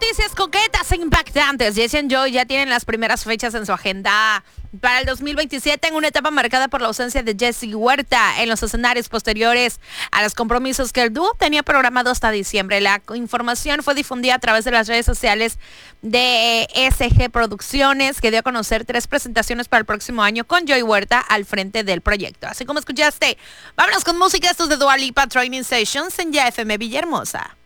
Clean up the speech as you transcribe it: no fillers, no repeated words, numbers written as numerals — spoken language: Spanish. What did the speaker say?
noticias coquetas e impactantes. Jesse and Joy ya tienen las primeras fechas en su agenda para el 2027 en una etapa marcada por la ausencia de Jesse Huerta en los escenarios posteriores a los compromisos que el dúo tenía programado hasta diciembre. La información fue difundida a través de las redes sociales de SG Producciones, que dio a conocer 3 presentaciones para el próximo año con Joy Huerta al frente del proyecto. Así como escuchaste, vámonos con música. Estos de Dua Lipa, Training Sessions en Ya FM Villahermosa.